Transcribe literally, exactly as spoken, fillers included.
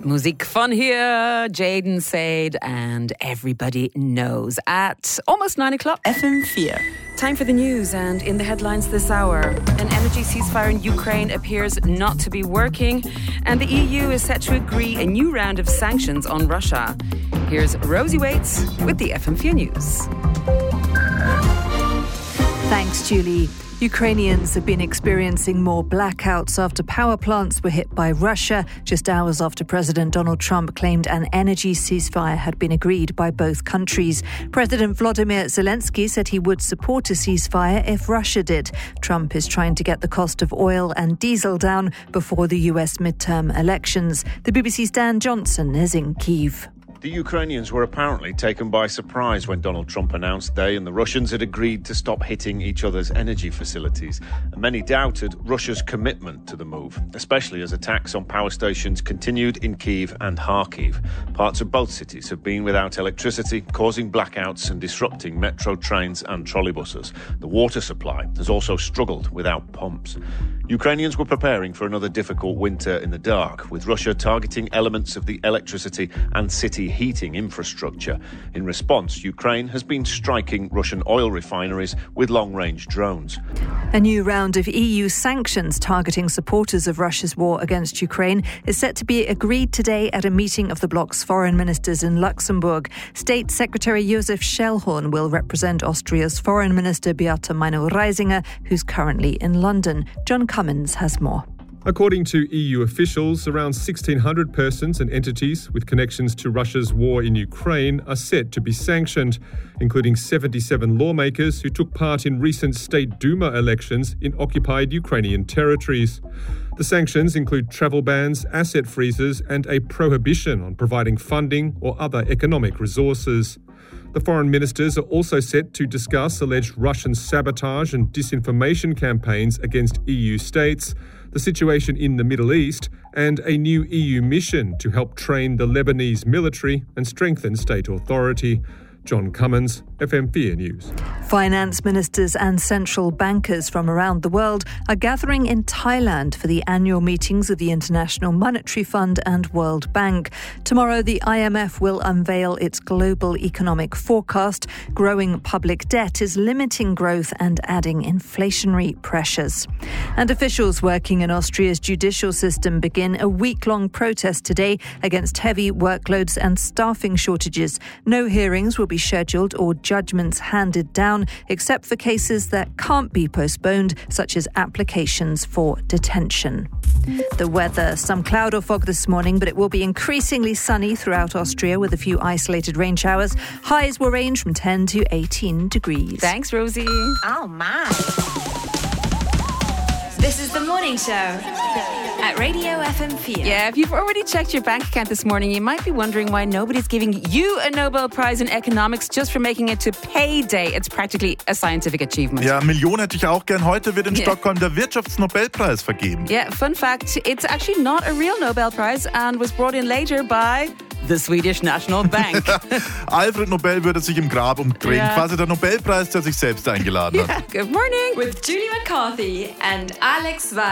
Musik von hier, Jaden Sade and Everybody Knows at almost nine o'clock. F M four. Time for the news, and in the headlines this hour, an energy ceasefire in Ukraine appears not to be working, and the E U is set to agree a new round of sanctions on Russia. Here's Rosie Waits with the F M four News. Thanks, Julie. Ukrainians have been experiencing more blackouts after power plants were hit by Russia, just hours after President Donald Trump claimed an energy ceasefire had been agreed by both countries. President Volodymyr Zelensky said he would support a ceasefire if Russia did. Trump is trying to get the cost of oil and diesel down before the U S midterm elections. The B B C's Dan Johnson is in Kyiv. The Ukrainians were apparently taken by surprise when Donald Trump announced they and the Russians had agreed to stop hitting each other's energy facilities. And many doubted Russia's commitment to the move, especially as attacks on power stations continued in Kyiv and Kharkiv. Parts of both cities have been without electricity, causing blackouts and disrupting metro trains and trolleybuses. The water supply has also struggled without pumps. Ukrainians were preparing for another difficult winter in the dark, with Russia targeting elements of the electricity and city heating infrastructure. In response, Ukraine has been striking Russian oil refineries with long-range drones. A new round of E U sanctions targeting supporters of Russia's war against Ukraine is set to be agreed today at a meeting of the bloc's foreign ministers in Luxembourg. State Secretary Josef Schellhorn will represent Austria's Foreign Minister Beate Meiner-Reisinger, who's currently in London. John Cummins has more. According to E U officials, around sixteen hundred persons and entities with connections to Russia's war in Ukraine are set to be sanctioned, including seventy-seven lawmakers who took part in recent State Duma elections in occupied Ukrainian territories. The sanctions include travel bans, asset freezes, and a prohibition on providing funding or other economic resources. The foreign ministers are also set to discuss alleged Russian sabotage and disinformation campaigns against E U states, the situation in the Middle East, and a new E U mission to help train the Lebanese military and strengthen state authority. John Cummins, F M four News. Finance ministers and central bankers from around the world are gathering in Thailand for the annual meetings of the International Monetary Fund and World Bank. Tomorrow, the I M F will unveil its global economic forecast. Growing public debt is limiting growth and adding inflationary pressures. And officials working in Austria's judicial system begin a week-long protest today against heavy workloads and staffing shortages. No hearings will be scheduled or judgments handed down, except for cases that can't be postponed, such as applications for detention. The weather, some cloud or fog this morning, but it will be increasingly sunny throughout Austria with a few isolated rain showers. Highs will range from ten to eighteen degrees. Thanks, Rosie. Oh, my. This is the morning show at Radio F M four. Yeah, if you've already checked your bank account this morning, you might be wondering why nobody's giving you a Nobel Prize in Economics just for making it to payday. It's practically a scientific achievement. Ja, Million hätte ich auch gern. Heute wird in Yeah. Stockholm der Wirtschaftsnobelpreis vergeben. Yeah, fun fact, it's actually not a real Nobel Prize and was brought in later by the Swedish National Bank. Alfred Nobel würde sich im Grab umdrehen. Ja. Quasi der Nobelpreis, der sich selbst eingeladen hat. Yeah, good morning. With Julie McCarthy and Alex Van.